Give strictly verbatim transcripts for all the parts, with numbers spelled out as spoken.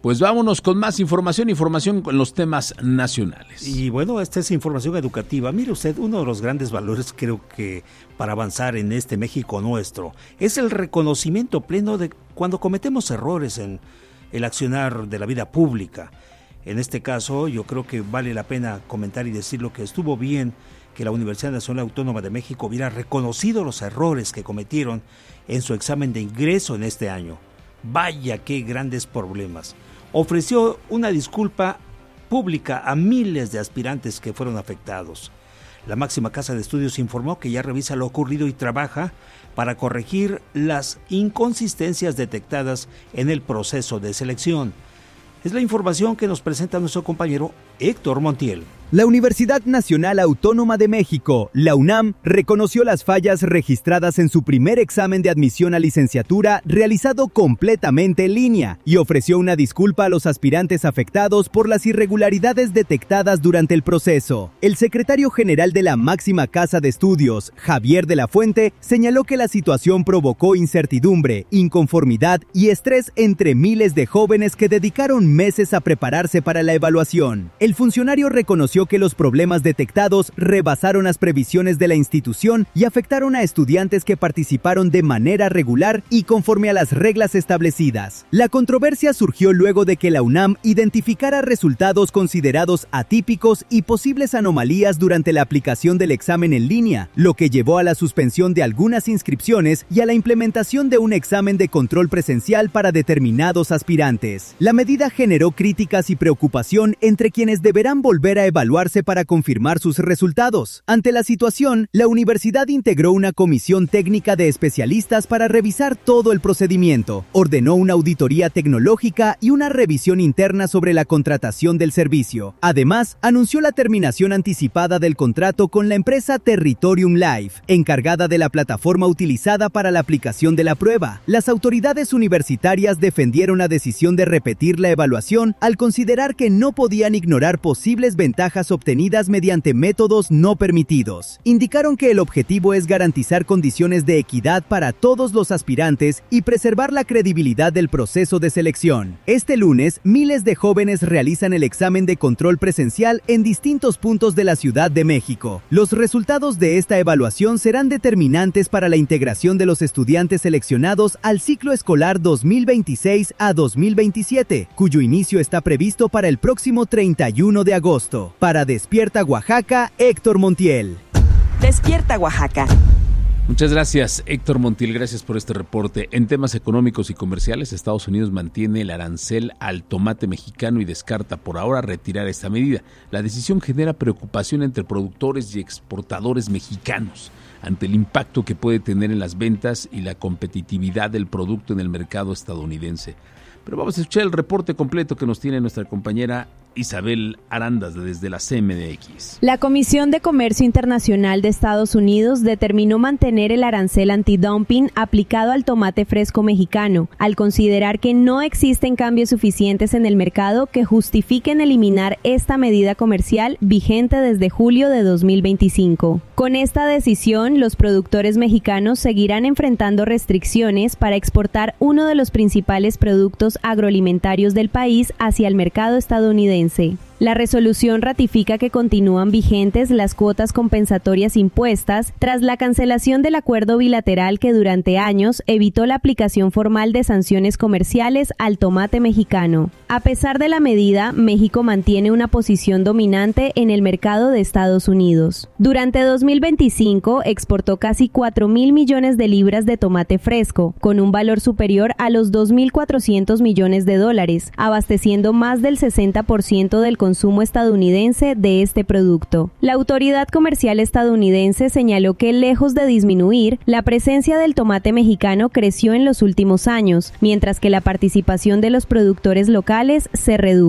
Pues vámonos con más información, información con los temas nacionales. Y bueno, esta es información educativa. Mire usted, uno de los grandes valores creo que para avanzar en este México nuestro es el reconocimiento pleno de cuando cometemos errores en el accionar de la vida pública. En este caso, yo creo que vale la pena comentar y decir lo que estuvo bien que la Universidad Nacional Autónoma de México hubiera reconocido los errores que cometieron en su examen de ingreso en este año. Vaya qué grandes problemas. Ofreció una disculpa pública a miles de aspirantes que fueron afectados. La máxima casa de estudios informó que ya revisa lo ocurrido y trabaja para corregir las inconsistencias detectadas en el proceso de selección. Es la información que nos presenta nuestro compañero Héctor Montiel. La Universidad Nacional Autónoma de México, la UNAM, reconoció las fallas registradas en su primer examen de admisión a licenciatura realizado completamente en línea y ofreció una disculpa a los aspirantes afectados por las irregularidades detectadas durante el proceso. El secretario general de la máxima casa de estudios, Javier de la Fuente, señaló que la situación provocó incertidumbre, inconformidad y estrés entre miles de jóvenes que dedicaron meses a prepararse para la evaluación. El funcionario reconoció que los problemas detectados rebasaron las previsiones de la institución y afectaron a estudiantes que participaron de manera regular y conforme a las reglas establecidas. La controversia surgió luego de que la UNAM identificara resultados considerados atípicos y posibles anomalías durante la aplicación del examen en línea, lo que llevó a la suspensión de algunas inscripciones y a la implementación de un examen de control presencial para determinados aspirantes. La medida generó críticas y preocupación entre quienes deberán volver a evaluarse para confirmar sus resultados. Ante la situación, la universidad integró una comisión técnica de especialistas para revisar todo el procedimiento, ordenó una auditoría tecnológica y una revisión interna sobre la contratación del servicio. Además, anunció la terminación anticipada del contrato con la empresa Territorium Life, encargada de la plataforma utilizada para la aplicación de la prueba. Las autoridades universitarias defendieron la decisión de repetir la evaluación al considerar que no podían ignorar posibles ventajas obtenidas mediante métodos no permitidos. Indicaron que el objetivo es garantizar condiciones de equidad para todos los aspirantes y preservar la credibilidad del proceso de selección. Este lunes, miles de jóvenes realizan el examen de control presencial en distintos puntos de la Ciudad de México. Los resultados de esta evaluación serán determinantes para la integración de los estudiantes seleccionados al ciclo escolar dos mil veintiséis a dos mil veintisiete, cuyo inicio está previsto para el próximo treinta y uno de agosto. Para Despierta Oaxaca, Héctor Montiel. Despierta Oaxaca. Muchas gracias, Héctor Montiel, gracias por este reporte. En temas económicos y comerciales, Estados Unidos mantiene el arancel al tomate mexicano y descarta por ahora retirar esta medida. La decisión genera preocupación entre productores y exportadores mexicanos ante el impacto que puede tener en las ventas y la competitividad del producto en el mercado estadounidense. Pero vamos a escuchar el reporte completo que nos tiene nuestra compañera Isabel Arandas desde la C M D X. La Comisión de Comercio Internacional de Estados Unidos determinó mantener el arancel antidumping aplicado al tomate fresco mexicano, al considerar que no existen cambios suficientes en el mercado que justifiquen eliminar esta medida comercial vigente desde julio de dos mil veinticinco. Con esta decisión, los productores mexicanos seguirán enfrentando restricciones para exportar uno de los principales productos agroalimentarios del país hacia el mercado estadounidense. La resolución ratifica que continúan vigentes las cuotas compensatorias impuestas tras la cancelación del acuerdo bilateral que durante años evitó la aplicación formal de sanciones comerciales al tomate mexicano. A pesar de la medida, México mantiene una posición dominante en el mercado de Estados Unidos. Durante dos mil veinticinco exportó casi cuatro mil millones de libras de tomate fresco, con un valor superior a los dos mil cuatrocientos millones de dólares, abasteciendo más del sesenta por ciento del consumo estadounidense de este producto. La autoridad comercial estadounidense señaló que, lejos de disminuir, la presencia del tomate mexicano creció en los últimos años, mientras que la participación de los productores locales se redujo.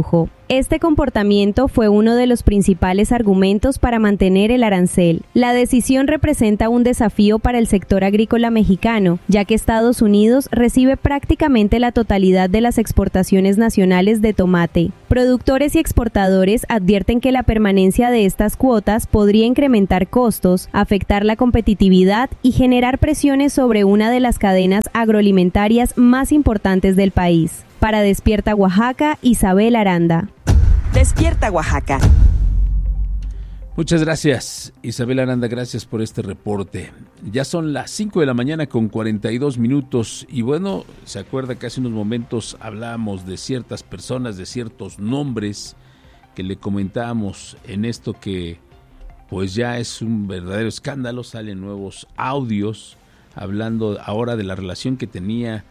Este comportamiento fue uno de los principales argumentos para mantener el arancel. La decisión representa un desafío para el sector agrícola mexicano, ya que Estados Unidos recibe prácticamente la totalidad de las exportaciones nacionales de tomate. Productores y exportadores advierten que la permanencia de estas cuotas podría incrementar costos, afectar la competitividad y generar presiones sobre una de las cadenas agroalimentarias más importantes del país. Para Despierta Oaxaca, Isabel Aranda. Despierta Oaxaca. Muchas gracias, Isabel Aranda, gracias por este reporte. Ya son las cinco de la mañana con cuarenta y dos minutos y bueno, se acuerda que hace unos momentos hablábamos de ciertas personas, de ciertos nombres que le comentábamos en esto que pues ya es un verdadero escándalo, salen nuevos audios hablando ahora de la relación que tenía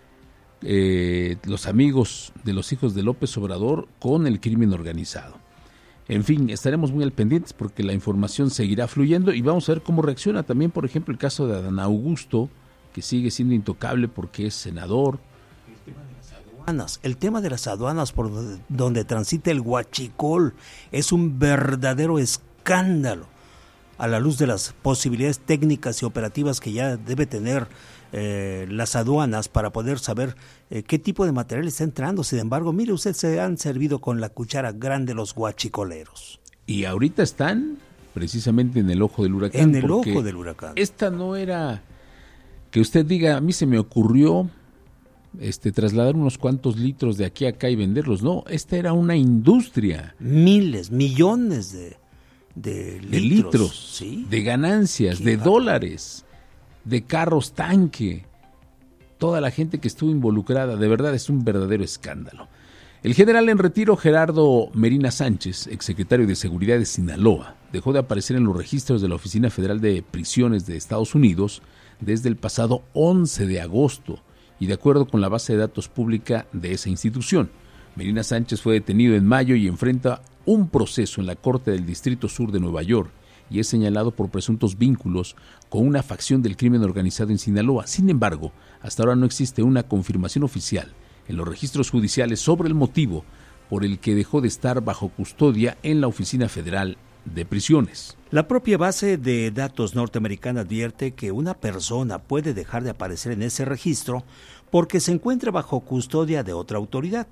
eh, los amigos de los hijos de López Obrador con el crimen organizado. En fin, estaremos muy al pendientes porque la información seguirá fluyendo y vamos a ver cómo reacciona también, por ejemplo, el caso de Adán Augusto, que sigue siendo intocable porque es senador. El tema de las aduanas, el tema de las aduanas por donde transita el huachicol es un verdadero escándalo a la luz de las posibilidades técnicas y operativas que ya debe tener eh, las aduanas para poder saber eh, qué tipo de material está entrando. Sin embargo, mire usted, se han servido con la cuchara grande los guachicoleros. Y ahorita están precisamente en el ojo del huracán. En el ojo del huracán. Esta no era que usted diga, a mí se me ocurrió este trasladar unos cuantos litros de aquí a acá y venderlos. No, esta era una industria. Miles, millones de, de litros. De litros, ¿sí? De ganancias, Qué de barro. dólares, de carros tanque. Toda la gente que estuvo involucrada, de verdad es un verdadero escándalo. El general en retiro Gerardo Merina Sánchez, exsecretario de Seguridad de Sinaloa, dejó de aparecer en los registros de la Oficina Federal de Prisiones de Estados Unidos desde el pasado once de agosto y de acuerdo con la base de datos pública de esa institución. Merina Sánchez fue detenido en mayo y enfrenta un proceso en la Corte del Distrito Sur de Nueva York y es señalado por presuntos vínculos con una facción del crimen organizado en Sinaloa. Sin embargo, hasta ahora no existe una confirmación oficial en los registros judiciales sobre el motivo por el que dejó de estar bajo custodia en la Oficina Federal de Prisiones. La propia base de datos norteamericana advierte que una persona puede dejar de aparecer en ese registro porque se encuentra bajo custodia de otra autoridad,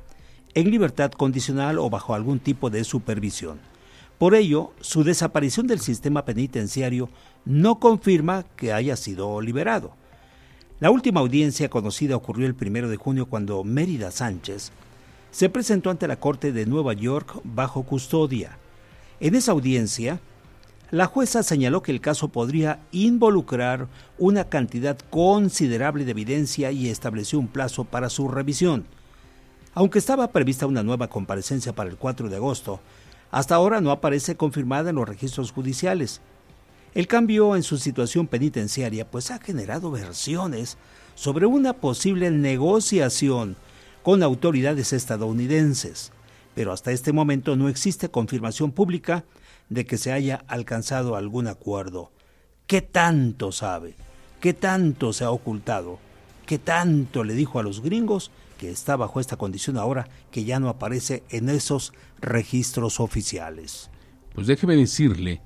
en libertad condicional o bajo algún tipo de supervisión. Por ello, su desaparición del sistema penitenciario no confirma que haya sido liberado. La última audiencia conocida ocurrió el primero de junio cuando Mérida Sánchez se presentó ante la Corte de Nueva York bajo custodia. En esa audiencia, la jueza señaló que el caso podría involucrar una cantidad considerable de evidencia y estableció un plazo para su revisión. Aunque estaba prevista una nueva comparecencia para el cuatro de agosto, hasta ahora no aparece confirmada en los registros judiciales. El cambio en su situación penitenciaria pues ha generado versiones sobre una posible negociación con autoridades estadounidenses, pero hasta este momento no existe confirmación pública de que se haya alcanzado algún acuerdo. ¿Qué tanto sabe? ¿Qué tanto se ha ocultado? ¿Qué tanto le dijo a los gringos que está bajo esta condición ahora que ya no aparece en esos registros oficiales? Pues déjeme decirle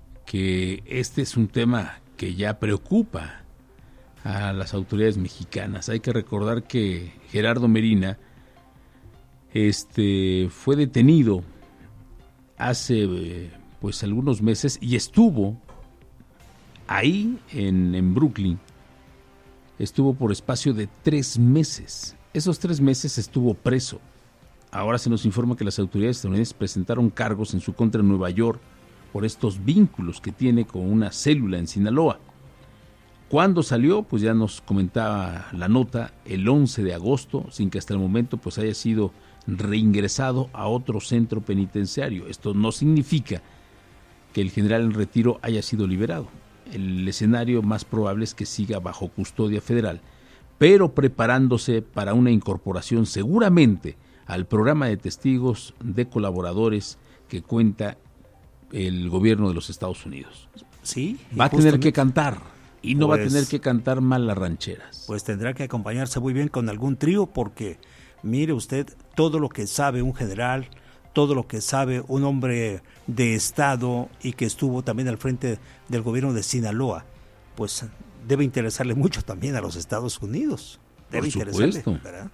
que este es un tema que ya preocupa a las autoridades mexicanas. Hay que recordar que Gerardo Merina este, fue detenido hace pues algunos meses y estuvo ahí en, en Brooklyn. Estuvo por espacio de tres meses. Esos tres meses estuvo preso. Ahora se nos informa que las autoridades estadounidenses presentaron cargos en su contra en Nueva York por estos vínculos que tiene con una célula en Sinaloa. ¿Cuándo salió? Pues ya nos comentaba la nota, el once de agosto, sin que hasta el momento pues haya sido reingresado a otro centro penitenciario. Esto no significa que el general en retiro haya sido liberado. El escenario más probable es que siga bajo custodia federal, pero preparándose para una incorporación seguramente al programa de testigos de colaboradores que cuenta el gobierno de los Estados Unidos. Sí, va a tener que cantar y no pues, va a tener que cantar mal las rancheras. Pues tendrá que acompañarse muy bien con algún trío porque Mire usted todo lo que sabe un general, todo lo que sabe un hombre de Estado y que estuvo también al frente del gobierno de Sinaloa, pues debe interesarle mucho también a los Estados Unidos. Debe Por supuesto. interesarle, ¿verdad?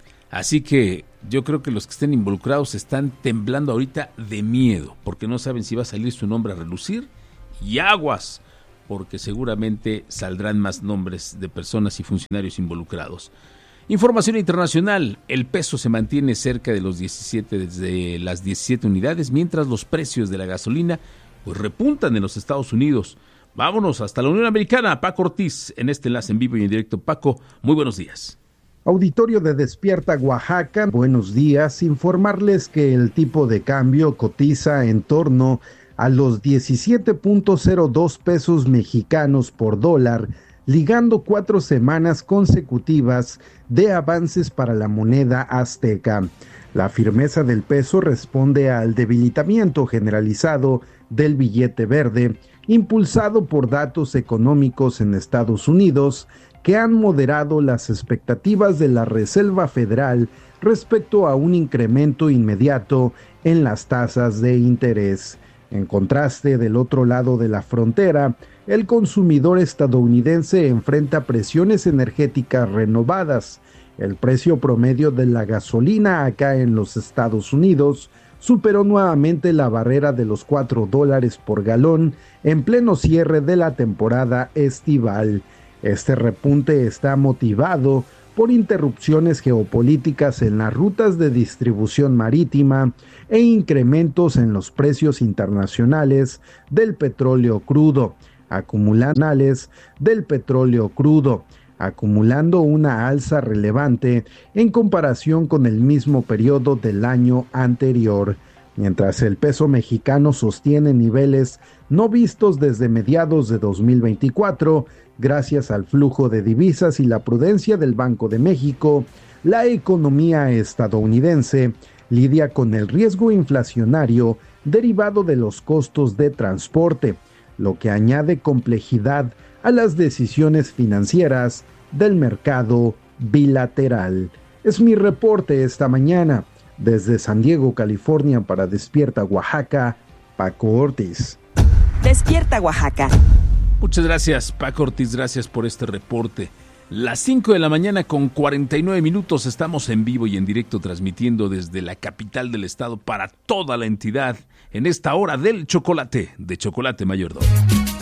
Así que yo creo que los que estén involucrados están temblando ahorita de miedo, porque no saben si va a salir su nombre a relucir, y aguas, porque seguramente saldrán más nombres de personas y funcionarios involucrados. Información internacional, el peso se mantiene cerca de los diecisiete, desde las diecisiete unidades, mientras los precios de la gasolina pues repuntan en los Estados Unidos. Vámonos hasta la Unión Americana, Paco Ortiz, en este enlace en vivo y en directo. Paco, muy buenos días. Auditorio de Despierta Oaxaca, buenos días. Informarles que el tipo de cambio cotiza en torno a los diecisiete punto cero dos pesos mexicanos por dólar, ligando cuatro semanas consecutivas de avances para la moneda azteca. La firmeza del peso responde al debilitamiento generalizado del billete verde, impulsado por datos económicos en Estados Unidos, que han moderado las expectativas de la Reserva Federal respecto a un incremento inmediato en las tasas de interés. En contraste, del otro lado de la frontera, el consumidor estadounidense enfrenta presiones energéticas renovadas. El precio promedio de la gasolina acá en los Estados Unidos superó nuevamente la barrera de los cuatro dólares por galón en pleno cierre de la temporada estival. Este repunte está motivado por interrupciones geopolíticas en las rutas de distribución marítima e incrementos en los precios internacionales del petróleo crudo, acumulantes del petróleo crudo, acumulando una alza relevante en comparación con el mismo periodo del año anterior, mientras el peso mexicano sostiene niveles no vistos desde mediados de dos mil veinticuatro, gracias al flujo de divisas y la prudencia del Banco de México. La economía estadounidense lidia con el riesgo inflacionario derivado de los costos de transporte, lo que añade complejidad a las decisiones financieras del mercado bilateral. Es mi reporte esta mañana. Desde San Diego, California, para Despierta Oaxaca, Paco Ortiz. Despierta Oaxaca. Muchas gracias, Paco Ortiz, gracias por este reporte. Las cinco de la mañana con cuarenta y nueve minutos, estamos en vivo y en directo transmitiendo desde la capital del estado para toda la entidad en esta hora del chocolate, de Chocolate Mayordomo.